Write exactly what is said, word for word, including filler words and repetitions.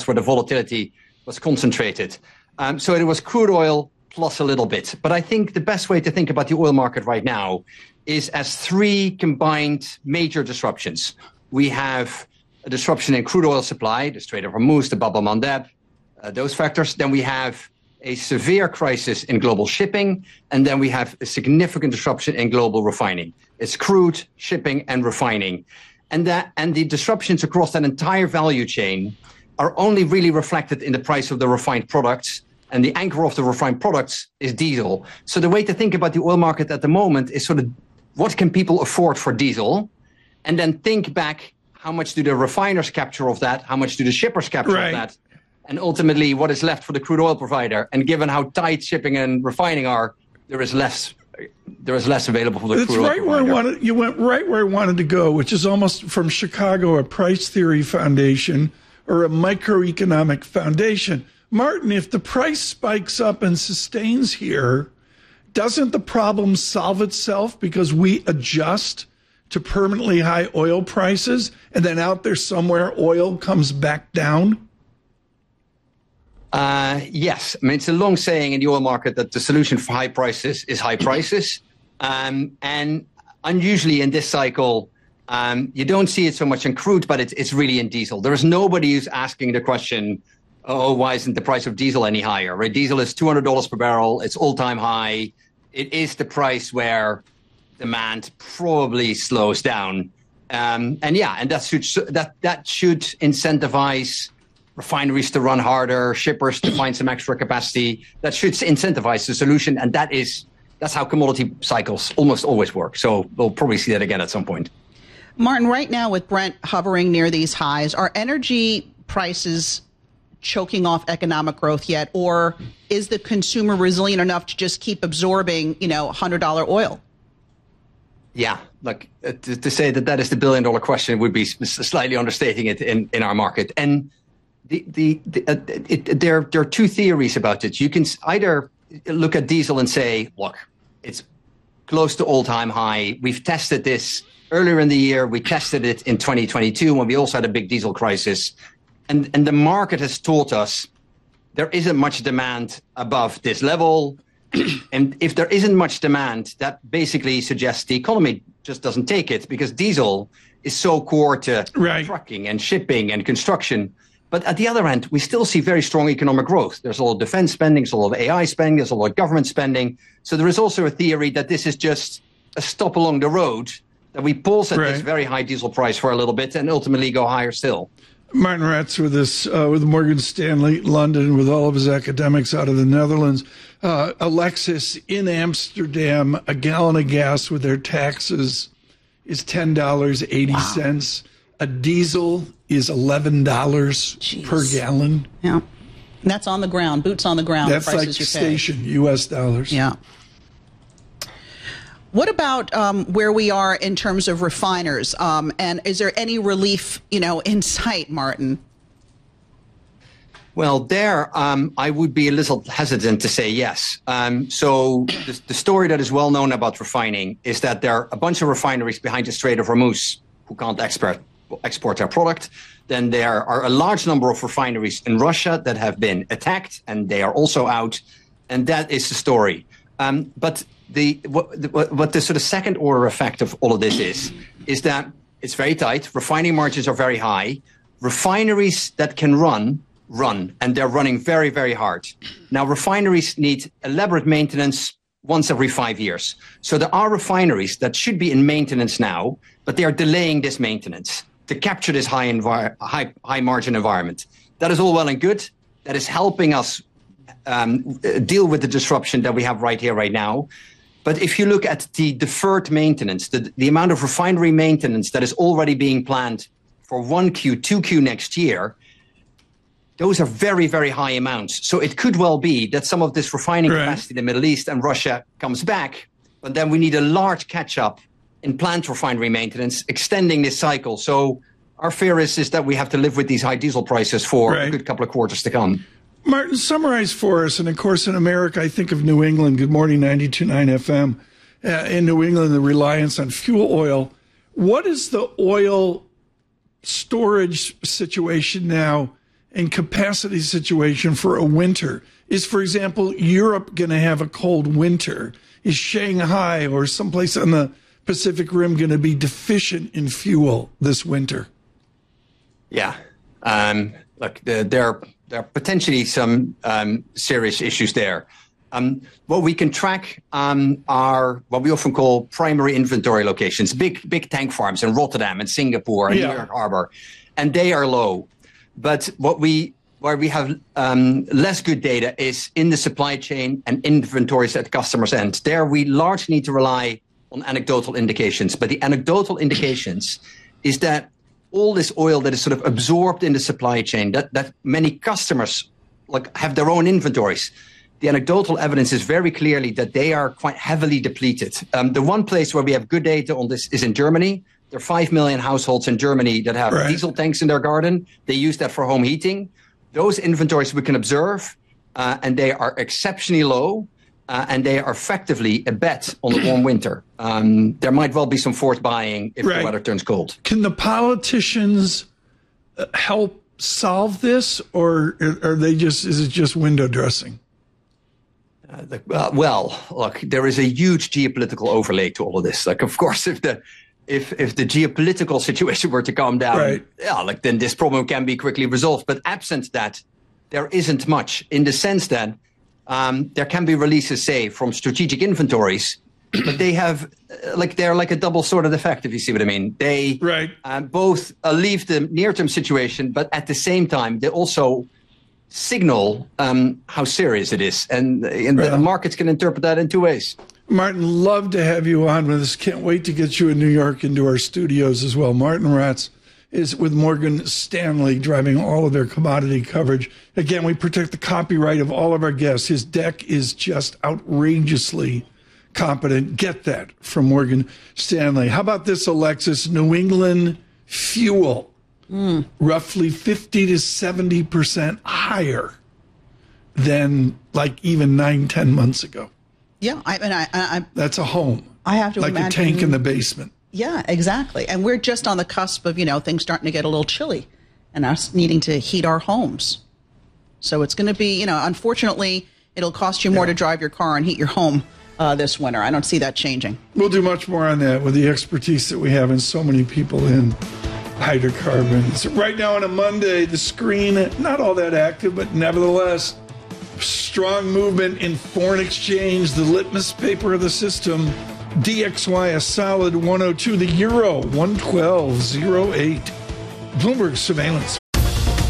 that's where the volatility was concentrated. Um, so it was crude oil plus a little bit. But I think the best way to think about the oil market right now is as three combined major disruptions. We have a disruption in crude oil supply, the Strait of Hormuz, the Bab el-Mandeb, uh, those factors. Then we have a severe crisis in global shipping, and then we have a significant disruption in global refining. It's crude, shipping, and refining. And that and the disruptions across that entire value chain are only really reflected in the price of the refined products. And the anchor of the refined products is diesel. So the way to think about the oil market at the moment is sort of what can people afford for diesel? And then think back, how much do the refiners capture of that? How much do the shippers capture right. of that? And ultimately, what is left for the crude oil provider? And given how tight shipping and refining are, there is less there is less available for the That's crude right oil where provider. I wanted, you went right where I wanted to go, which is almost from Chicago, a price theory foundation or a microeconomic foundation. Martin, if the price spikes up and sustains here, doesn't the problem solve itself because we adjust to permanently high oil prices and then out there somewhere oil comes back down? Uh, yes. I mean, it's a long saying in the oil market that the solution for high prices is high prices. Um, and unusually in this cycle, um, you don't see it so much in crude, but it's, it's really in diesel. There is nobody who's asking the question, oh, why isn't the price of diesel any higher? Right? Diesel is two hundred dollars per barrel. It's all-time high. It is the price where demand probably slows down. Um, and yeah, and that should, that, that should incentivize refineries to run harder, shippers to find some extra capacity. That should incentivize the solution. And that is, that's how commodity cycles almost always work. So we'll probably see that again at some point. Martin, right now with Brent hovering near these highs, are energy prices choking off economic growth yet? Or is the consumer resilient enough to just keep absorbing, you know, one hundred dollars oil? Yeah, like uh, to, to say that that is the billion dollar question would be slightly understating it in, in our market. And the, the, the uh, it, there, there are two theories about it. You can either look at diesel and say, look, it's close to all-time high. We've tested this earlier in the year. We tested it in twenty twenty-two when we also had a big diesel crisis. And, and the market has taught us there isn't much demand above this level. And if there isn't much demand, that basically suggests the economy just doesn't take it because diesel is so core to right. trucking and shipping and construction. But at the other end, we still see very strong economic growth. There's a lot of defense spending, there's a lot of A I spending, there's a lot of government spending. So there is also a theory that this is just a stop along the road, that we pause at right. this very high diesel price for a little bit and ultimately go higher still. Martin Ratz with us, uh, with Morgan Stanley, London, with all of his academics out of the Netherlands. Uh, Alexis, in Amsterdam, a gallon of gas with their taxes is ten dollars and eighty cents. Wow. A diesel is eleven dollars Jeez. Per gallon. Yeah. And that's on the ground, boots on the ground. That's like station, U S dollars. Yeah. What about um, where we are in terms of refiners? Um, and is there any relief, you know, in sight, Martin? Well, there, um, I would be a little hesitant to say yes. Um, so the, the story that is well known about refining is that there are a bunch of refineries behind the Strait of Hormuz who can't export, export their product. Then there are a large number of refineries in Russia that have been attacked, and they are also out. And that is the story. Um, but the what, what, what the sort of second order effect of all of this is, is that it's very tight. Refining margins are very high. Refineries that can run, run, and they're running very, very hard. Now, refineries need elaborate maintenance once every five years. So there are refineries that should be in maintenance now, but they are delaying this maintenance to capture this high, envir- high, high margin environment. That is all well and good. That is helping us um, deal with the disruption that we have right here, right now. But if you look at the deferred maintenance, the, the amount of refinery maintenance that is already being planned for one Q, two Q next year, those are very, very high amounts. So it could well be that some of this refining right. capacity in the Middle East and Russia comes back, but then we need a large catch-up in plant refinery maintenance, extending this cycle. So our fear is, is that we have to live with these high diesel prices for right. a good couple of quarters to come. Martin, summarize for us, and of course in America, I think of New England. Good morning, ninety-two point nine F M. Uh, in New England, the reliance on fuel oil. What is the oil storage situation now? and capacity situation for a winter? Is, for example, Europe going to have a cold winter? Is Shanghai or someplace on the Pacific Rim going to be deficient in fuel this winter? Yeah. Um, look, the, there, there are potentially some um, serious issues there. Um, what we can track um, are what we often call primary inventory locations, big big tank farms in Rotterdam and Singapore and yeah. New York Harbor, and they are low. But what we where we have um, less good data is in the supply chain and inventories at customers' end. There we largely need to rely on anecdotal indications. But the anecdotal indications is that all this oil that is sort of absorbed in the supply chain, that, that many customers like have their own inventories. The anecdotal evidence is very clearly that they are quite heavily depleted. Um, the one place where we have good data on this is in Germany. There are five million households in Germany that have right. diesel tanks in their garden. They use that for home heating. Those inventories we can observe, uh, and they are exceptionally low, uh, and they are effectively a bet on the warm winter. Um, there might well be some forced buying if right. the weather turns cold. Can the politicians help solve this, or are they just? Is it just window dressing? Uh, the, uh, well, look, there is a huge geopolitical overlay to all of this. Like, of course, if the if if the geopolitical situation were to calm down, right. yeah, like then this problem can be quickly resolved. But absent that, there isn't much in the sense that um, there can be releases, say, from strategic inventories, but they have uh, like they're like a double-sworded effect, if you see what I mean. They right. uh, both uh, leave the near-term situation, but at the same time, they also signal um, how serious it is. And, and right. the markets can interpret that in two ways. Martin, love to have you on with us. Can't wait to get you in New York into our studios as well. Martin Ratz is with Morgan Stanley, driving all of their commodity coverage. Again, we protect the copyright of all of our guests. His deck is just outrageously competent. Get that from Morgan Stanley. How about this, Alexis? New England fuel. Mm. Roughly fifty to seventy percent higher than like even nine, ten months ago. Yeah, I mean, I, I, that's a home. I have to like imagine, a tank in the basement. Yeah, exactly. And we're just on the cusp of, you know, things starting to get a little chilly and us needing to heat our homes. So it's going to be, you know, unfortunately, it'll cost you more yeah. to drive your car and heat your home uh, this winter. I don't see that changing. We'll do much more on that with the expertise that we have and so many people in hydrocarbons. Right now on a Monday, the screen, not all that active, but nevertheless, strong movement in foreign exchange, the litmus paper of the system. D X Y a solid one oh two, the euro one twelve oh eight. Bloomberg surveillance.